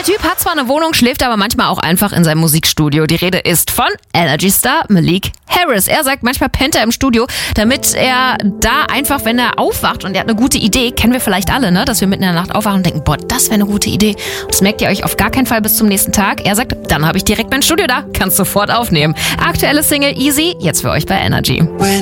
Typ hat zwar eine Wohnung, schläft aber manchmal auch einfach in seinem Musikstudio. Die Rede ist von Energy-Star Malik Harris. Er sagt, manchmal pennt er im Studio, damit er da einfach, wenn er aufwacht und er hat eine gute Idee, kennen wir vielleicht alle, ne, dass wir mitten in der Nacht aufwachen und denken, boah, das wäre eine gute Idee. Und das merkt ihr euch auf gar keinen Fall bis zum nächsten Tag. Er sagt, dann habe ich direkt mein Studio da, kannst sofort aufnehmen. Aktuelle Single Easy, jetzt für euch bei Energy.